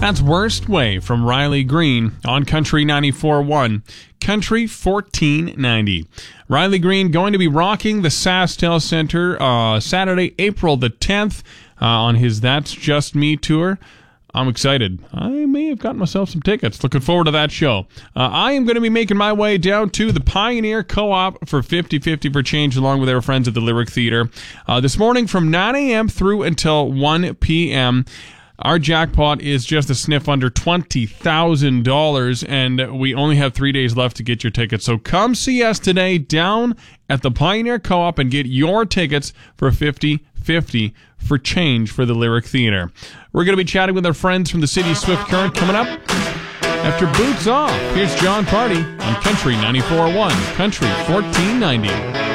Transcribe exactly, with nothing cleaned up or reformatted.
That's Worst Way from Riley Green on Country ninety-four point one. Country fourteen ninety. Riley Green going to be rocking the SaskTel Center uh, Saturday, April the tenth uh, on his That's Just Me tour. I'm excited. I may have gotten myself some tickets. Looking forward to that show. Uh, I am going to be making my way down to the Pioneer Co-op for fifty fifty for change along with our friends at the Lyric Theater. Uh, this morning from nine a.m. through until one p.m., our jackpot is just a sniff under twenty thousand dollars, and we only have three days left to get your tickets. So come see us today down at the Pioneer Co-op and get your tickets for fifty fifty for change for the Lyric Theater. We're going to be chatting with our friends from the City of Swift Current coming up after Boots Off. Here's John Party on Country ninety-four point one, Country fourteen ninety.